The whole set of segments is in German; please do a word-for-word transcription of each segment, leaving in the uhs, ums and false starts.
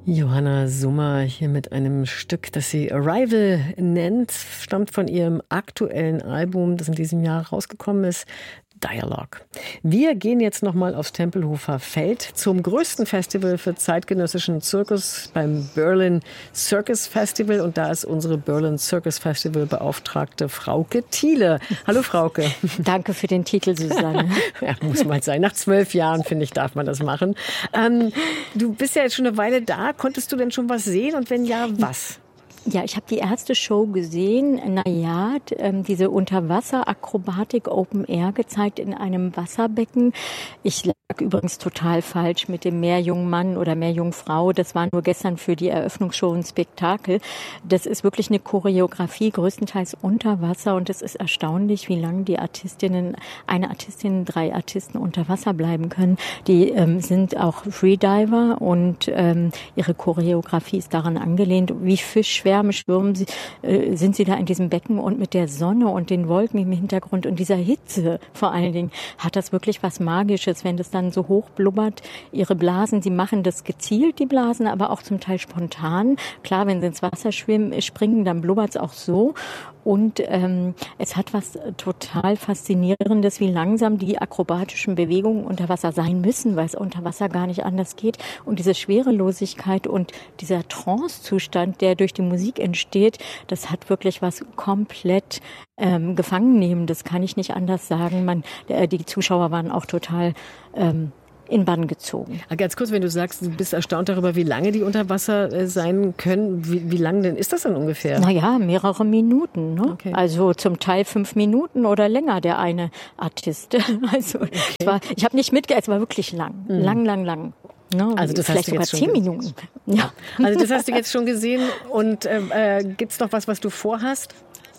Johanna Summer hier mit einem Stück, das sie Arrival nennt, stammt von ihrem aktuellen Album, das in diesem Jahr rausgekommen ist, Dialogue. Wir gehen jetzt nochmal aufs Tempelhofer Feld zum größten Festival für zeitgenössischen Zirkus beim Berlin Circus Festival. Und da ist unsere Berlin Circus Festival Beauftragte Frauke Thiele. Hallo Frauke. Danke für den Titel, Susanne. Ja, muss mal sein. Nach zwölf Jahren, finde ich, darf man das machen. Ähm, du bist ja jetzt schon eine Weile da. Konntest du denn schon was sehen? Und wenn ja, was? Ja, ich habe die erste Show gesehen, Nayad, ähm, diese Unterwasserakrobatik Open Air gezeigt in einem Wasserbecken. Ich lag übrigens total falsch mit dem Meerjungmann oder Meerjungfrau. Das war nur gestern für die Eröffnungsshow ein Spektakel. Das ist wirklich eine Choreografie, größtenteils unter Wasser. Und es ist erstaunlich, wie lange die Artistinnen, eine Artistin, drei Artisten unter Wasser bleiben können. Die ähm, sind auch Freediver und ähm, ihre Choreografie ist daran angelehnt, wie Fischschwärme schwimmen sie, äh, sind sie da in diesem Becken und mit der Sonne und den Wolken im Hintergrund und dieser Hitze vor allen Dingen hat das wirklich was Magisches, wenn das dann so hoch blubbert. Ihre Blasen, sie machen das gezielt, die Blasen, aber auch zum Teil spontan. Klar, wenn sie ins Wasser schwimmen, springen, dann blubbert es auch so. Und ähm, es hat was total Faszinierendes, wie langsam die akrobatischen Bewegungen unter Wasser sein müssen, weil es unter Wasser gar nicht anders geht. Und diese Schwerelosigkeit und dieser Trance-Zustand, der durch die Musik entsteht, das hat wirklich was komplett ähm, Gefangennehmendes, kann ich nicht anders sagen. Man, äh, die Zuschauer waren auch total ähm, in Bann gezogen. Ganz kurz, wenn du sagst, du bist erstaunt darüber, wie lange die unter Wasser sein können, wie, wie lang denn ist das dann ungefähr? Naja, mehrere Minuten. Ne? Okay. Also zum Teil fünf Minuten oder länger, der eine Artist. Also okay. es war, ich habe nicht mitge... Es war wirklich lang, mhm. lang, lang, lang. No, also das vielleicht hast du sogar jetzt zehn Minuten. Ja. Also das hast du jetzt schon gesehen. Und äh, gibt es noch was, was du vorhast?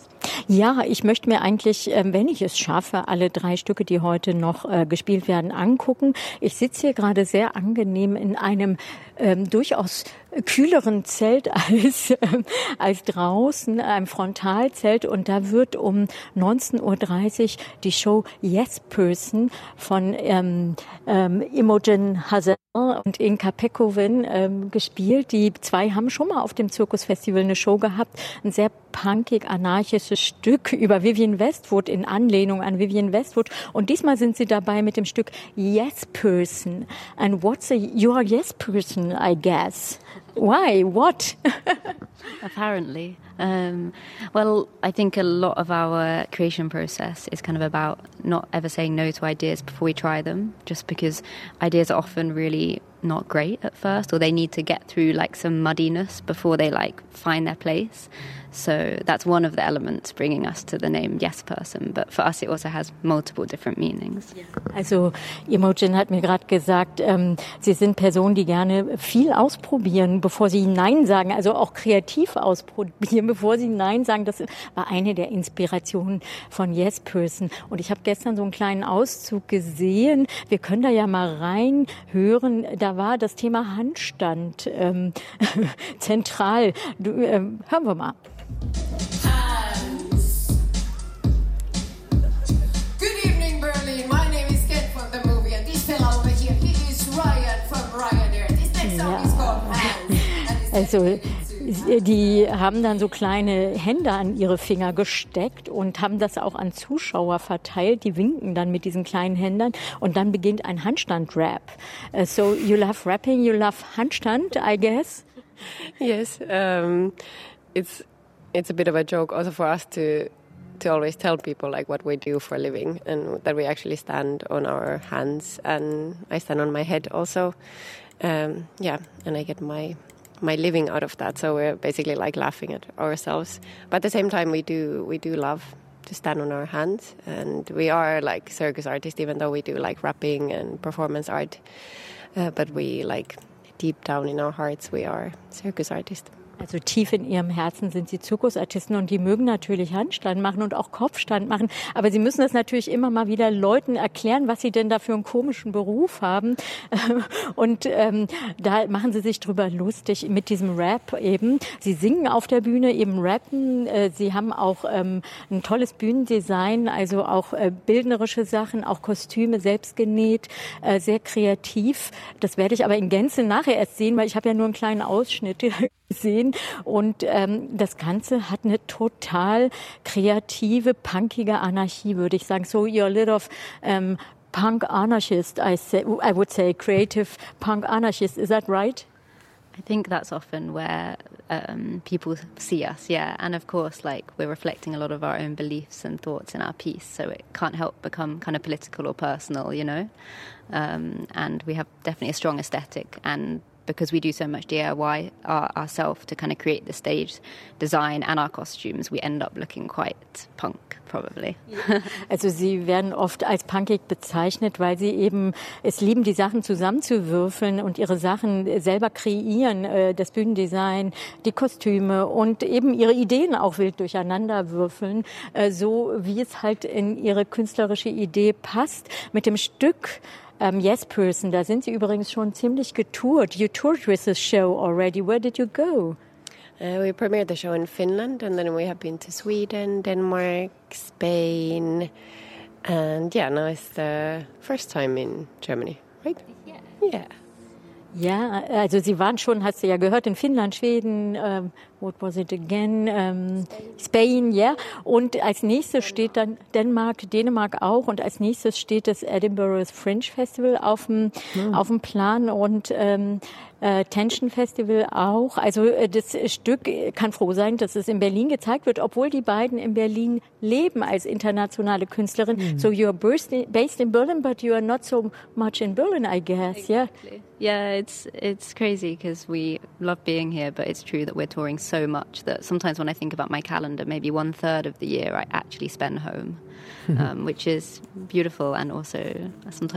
Ja, ich möchte mir eigentlich, wenn ich es schaffe, alle drei Stücke, die heute noch äh, gespielt werden, angucken. Ich sitze hier gerade sehr angenehm in einem ähm, durchaus kühleren Zelt als, äh, als draußen, einem Frontalzelt. Und da wird um neunzehn Uhr dreißig die Show Yes Person von ähm, ähm, Imogen Hazel und Inka Pekoven ähm, gespielt. Die zwei haben schon mal auf dem Zirkusfestival eine Show gehabt. Ein sehr punkig, anarchisches Stück über Vivienne Westwood in Anlehnung an Vivienne Westwood. Und diesmal sind sie dabei mit dem Stück Yes Person. And what's a, you are yes person, I guess. Why? What? Apparently. Um, well, I think a lot of our creation process is kind of about not ever saying no to ideas before we try them, just because ideas are often really not great at first, or they need to get through like some muddiness before they like find their place. So that's one of the elements bringing us to the name Yes Person. But for us, it also has multiple different meanings. Also Imogen hat mir gerade gesagt, ähm, Sie sind Personen, die gerne viel ausprobieren, bevor sie Nein sagen. Also auch kreativ ausprobieren, bevor sie Nein sagen. Das war eine der Inspirationen von Yes Person. Und ich habe gestern so einen kleinen Auszug gesehen. Wir können da ja mal reinhören. Da war das Thema Handstand ähm, zentral. Du, ähm, hören wir mal. Hands. Good evening, Berlin. My name is Ken from the movie, and this fella over here, he is Ryan from Ryanair. This next song Ja. is called Hands. Also die haben dann so kleine Hände an ihre Finger gesteckt und haben das auch an Zuschauer verteilt. Die winken dann mit diesen kleinen Händen und dann beginnt ein Handstand-Rap. Uh, so you love rapping, you love Handstand, I guess? Yes, um, it's it's a bit of a joke also for us to to always tell people like what we do for a living and that we actually stand on our hands, and I stand on my head also. Um, yeah, and I get my my living out of that. So we're basically like laughing at ourselves, but at the same time we do we do love to stand on our hands, and we are like circus artists, even though we do like rapping and performance art. Uh, but we like deep down in our hearts we are circus artists. Also tief in ihrem Herzen sind sie Zirkusartisten und die mögen natürlich Handstand machen und auch Kopfstand machen. Aber sie müssen das natürlich immer mal wieder Leuten erklären, was sie denn da für einen komischen Beruf haben. Und ähm, da machen sie sich drüber lustig mit diesem Rap eben. Sie singen auf der Bühne, eben rappen. Äh, sie haben auch ähm, ein tolles Bühnendesign, also auch äh, bildnerische Sachen, auch Kostüme selbst genäht, äh, sehr kreativ. Das werde ich aber in Gänze nachher erst sehen, weil ich habe ja nur einen kleinen Ausschnitt gesehen. Und ähm, das Ganze hat eine total kreative, punkige Anarchie, würde ich sagen. So you're a little of um, punk anarchist, I say, I would say creative punk anarchist. Is that right? I think that's often where um, people see us, yeah. And of course, like, we're reflecting a lot of our own beliefs and thoughts in our piece, so it can't help become kind of political or personal, you know. Um, and we have definitely a strong aesthetic, and because we do so much D I Y our, ourselves to kind of create the stage design and our costumes, we end up looking quite punk, probably. Also sie werden oft als punkig bezeichnet, weil sie eben es lieben, die Sachen zusammenzuwürfeln und ihre Sachen selber kreieren, das Bühnendesign, die Kostüme und eben ihre Ideen auch wild durcheinander würfeln, so wie es halt in ihre künstlerische Idee passt. Mit dem Stück Um, Yes Person, da sind Sie übrigens schon ziemlich getourt. You toured with this show already. Where did you go? Uh, we premiered the show in Finland, and then we have been to Sweden, Denmark, Spain, and yeah, now it's the first time in Germany, right? Yeah. Yeah. Ja, also Sie waren schon, hast du ja gehört, in Finnland, Schweden, um, what was it again? Um, Spain, ja. Yeah. Und als nächstes steht dann Dänemark, Dänemark auch. Und als nächstes steht das Edinburgh Fringe Festival auf dem, mhm. auf dem Plan und ähm, äh, Tension Festival auch. Also äh, das Stück kann froh sein, dass es in Berlin gezeigt wird, obwohl die beiden in Berlin leben als internationale Künstlerin. Mhm. So you're based in Berlin, but you are not so much in Berlin, I guess. Exactly. Yeah. Yeah, it's it's crazy because we love being here, but it's true that we're touring so much that sometimes when I think about my calendar, maybe one third of the year I actually spend home, um, which is beautiful and also sometimes